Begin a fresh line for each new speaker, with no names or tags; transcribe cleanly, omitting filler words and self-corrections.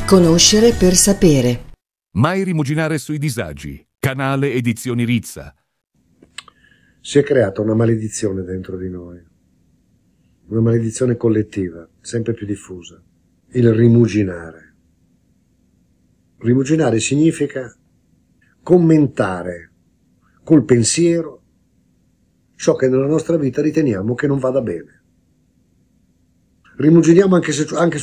Conoscere per sapere.
Mai rimuginare sui disagi. Canale Edizioni Rizza.
Si è creata una maledizione dentro di noi, una maledizione collettiva, sempre più diffusa, il rimuginare. Rimuginare significa commentare col pensiero ciò che nella nostra vita riteniamo che non vada bene. Rimuginiamo anche